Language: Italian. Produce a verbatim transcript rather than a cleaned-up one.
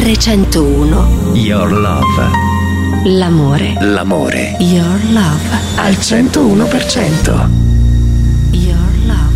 R centouno. Your Love. L'amore. L'amore. Your Love. Al centouno per cento.